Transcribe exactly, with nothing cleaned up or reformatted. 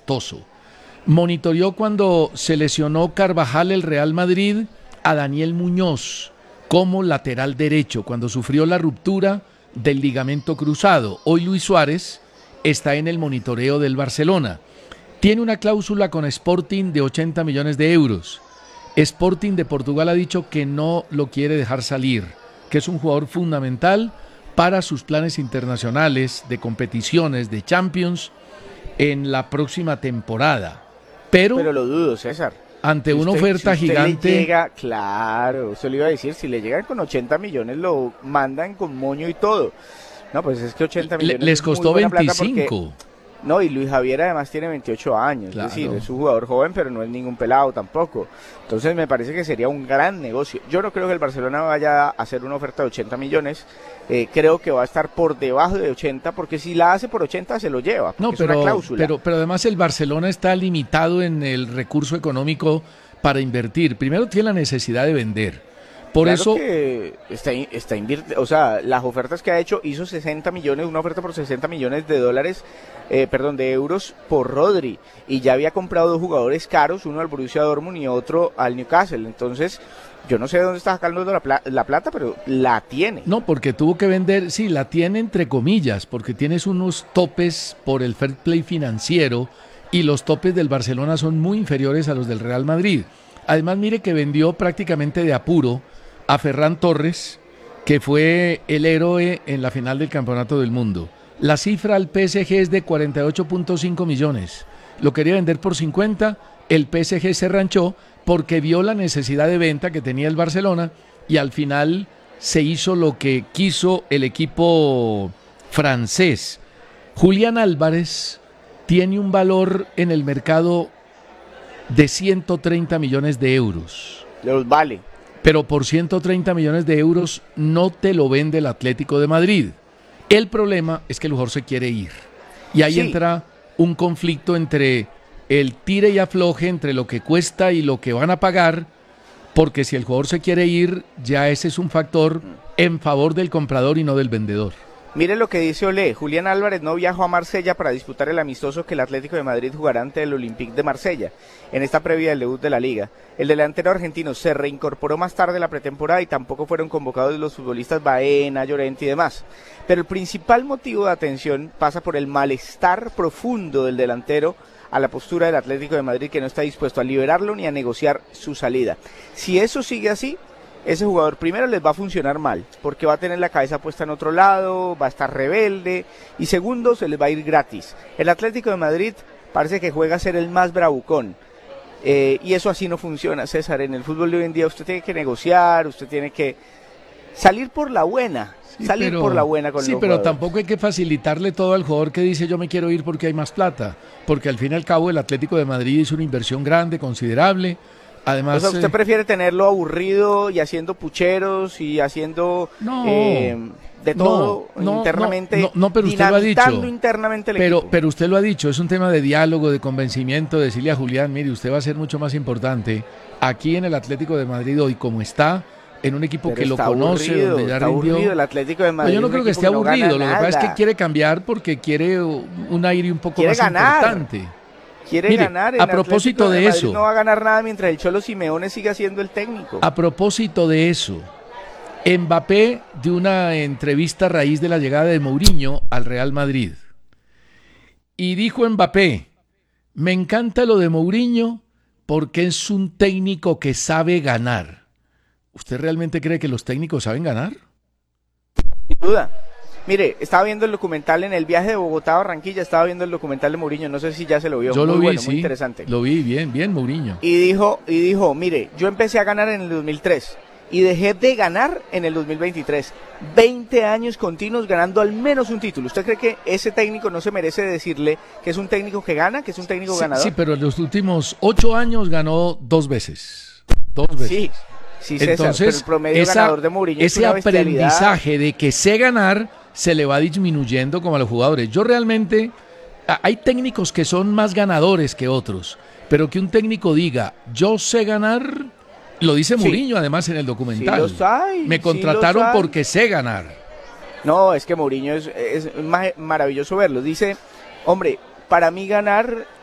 costoso. Monitoreó cuando se lesionó Carvajal el Real Madrid a Daniel Muñoz como lateral derecho, cuando sufrió la ruptura del ligamento cruzado. Hoy Luis Suárez está en el monitoreo del Barcelona. Tiene una cláusula con Sporting de ochenta millones de euros. Sporting de Portugal ha dicho que no lo quiere dejar salir, que es un jugador fundamental para sus planes internacionales de competiciones, de Champions, en la próxima temporada. Pero, Pero lo dudo, César. Ante si una usted, oferta si usted gigante... Le llega, claro, eso le iba a decir, si le llegan con ochenta millones lo mandan con moño y todo. No, pues es que ochenta millones les costó es muy buena veinticinco. Plata porque, no, y Luis Javier además tiene veintiocho años, Claro. es decir, es un jugador joven, pero no es ningún pelado tampoco. Entonces me parece que sería un gran negocio. Yo no creo que el Barcelona vaya a hacer una oferta de ochenta millones, eh, creo que va a estar por debajo de ochenta, porque si la hace por ochenta se lo lleva, No, es pero, una cláusula. pero, pero además el Barcelona está limitado en el recurso económico para invertir. Primero tiene la necesidad de vender. Por claro eso que está, está invirtiendo, o sea, las ofertas que ha hecho, hizo sesenta millones, una oferta por sesenta millones de dólares, eh, perdón, de euros por Rodri, y ya había comprado dos jugadores caros, uno al Borussia Dortmund y otro al Newcastle. Entonces, yo no sé de dónde está sacando la, pla- la plata, pero la tiene. No, porque tuvo que vender, sí, la tiene entre comillas, porque tienes unos topes por el fair play financiero y los topes del Barcelona son muy inferiores a los del Real Madrid. Además, mire que vendió prácticamente de apuro a Ferran Torres, que fue el héroe en la final del Campeonato del Mundo. La cifra al P S G es de cuarenta y ocho punto cinco millones. Lo quería vender por cincuenta, el P S G se ranchó porque vio la necesidad de venta que tenía el Barcelona y al final se hizo lo que quiso el equipo francés. Julián Álvarez tiene un valor en el mercado de ciento treinta millones de euros. Los vale. Pero por ciento treinta millones de euros no te lo vende el Atlético de Madrid. El problema es que el jugador se quiere ir. Y ahí sí. entra un conflicto entre el tire y afloje, entre lo que cuesta y lo que van a pagar, porque si el jugador se quiere ir, ya ese es un factor en favor del comprador y no del vendedor. Mire lo que dice Olé, Julián Álvarez no viajó a Marsella para disputar el amistoso que el Atlético de Madrid jugará ante el Olympique de Marsella, en esta previa del debut de la Liga. El delantero argentino se reincorporó más tarde a la pretemporada y tampoco fueron convocados los futbolistas Baena, Llorente y demás. Pero el principal motivo de atención pasa por el malestar profundo del delantero a la postura del Atlético de Madrid, que no está dispuesto a liberarlo ni a negociar su salida. Si eso sigue así, ese jugador primero les va a funcionar mal, porque va a tener la cabeza puesta en otro lado, va a estar rebelde, y segundo, se les va a ir gratis. El Atlético de Madrid parece que juega a ser el más bravucón, eh, y eso así no funciona, César. En el fútbol de hoy en día usted tiene que negociar, usted tiene que salir por la buena, sí, salir pero, por la buena con sí, los pero jugadores. Tampoco hay que facilitarle todo al jugador que dice yo me quiero ir porque hay más plata, porque al fin y al cabo el Atlético de Madrid hizo una inversión grande, considerable. Además, o sea, ¿usted eh, prefiere tenerlo aburrido y haciendo pucheros y haciendo no, eh, de todo no, no, internamente? No, no, no, pero usted lo ha dicho. Internamente el pero, equipo. pero usted lo ha dicho, es un tema de diálogo, de convencimiento, de decirle a Julián, mire, usted va a ser mucho más importante aquí en el Atlético de Madrid hoy como está, en un equipo pero que lo conoce, aburrido, donde ya está rindió. Aburrido el Atlético de Madrid. No, yo no creo que esté que no aburrido, lo que pasa es que nada. quiere cambiar porque quiere un aire un poco quiere más ganar. importante. Quiere Mire, ganar. En a propósito de, de eso, no va a ganar nada mientras el Cholo Simeone siga siendo el técnico. A propósito de eso, Mbappé de una entrevista a raíz de la llegada de Mourinho al Real Madrid. Y dijo Mbappé, me encanta lo de Mourinho porque es un técnico que sabe ganar. ¿Usted realmente cree que los técnicos saben ganar? Sin duda. Mire, estaba viendo el documental en el viaje de Bogotá a Barranquilla, estaba viendo el documental de Mourinho, no sé si ya se lo vio. Yo muy lo vi, bueno, sí, muy interesante. Lo vi bien, bien Mourinho. Y dijo, y dijo, mire, yo empecé a ganar en el dos mil tres y dejé de ganar en el dos mil veintitrés. veinte años continuos ganando al menos un título. ¿Usted cree que ese técnico no se merece decirle que es un técnico que gana, que es un técnico sí, ganador? Sí, pero en los últimos ocho años ganó dos veces. Dos veces. Sí, sí, César, entonces, pero el promedio esa, ganador de Mourinho ese es una aprendizaje de que sé ganar se le va disminuyendo como a los jugadores. Yo realmente, hay técnicos que son más ganadores que otros, pero que un técnico diga, yo sé ganar, lo dice sí. Mourinho además en el documental. Sí los hay, Me contrataron sí los hay. porque sé ganar. No, es que Mourinho es, es maravilloso verlo. Dice, hombre, para mí ganar